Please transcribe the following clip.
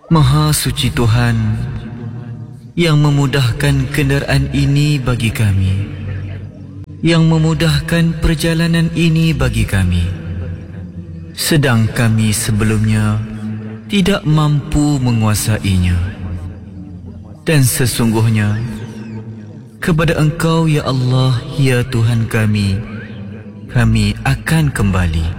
Maha suci Tuhan yang memudahkan kenderaan ini bagi kami, yang memudahkan perjalanan ini bagi kami, sedang kami sebelumnya tidak mampu menguasainya. Dan sesungguhnya kepada Engkau ya Allah, ya Tuhan kami akan kembali.